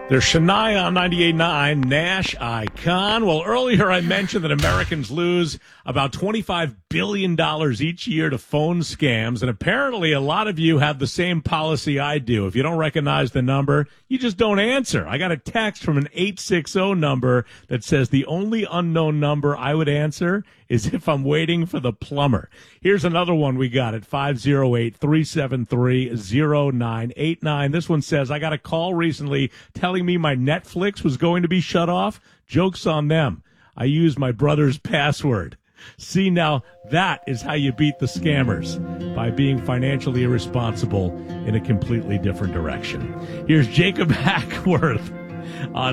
There's Shania on 98.9, Nash Icon. Well, earlier I mentioned that Americans lose about $25 billion each year to phone scams, and apparently a lot of you have the same policy I do. If you don't recognize the number, you just don't answer. I got a text from an 860 number that says the only unknown number I would answer is if I'm waiting for the plumber. Here's another one we got at 508-373-0989. This one says, I got a call recently telling me my Netflix was going to be shut off. Joke's on them. I used my brother's password. See, now that is how you beat the scammers, by being financially irresponsible in a completely different direction. Here's Jacob Hackworth on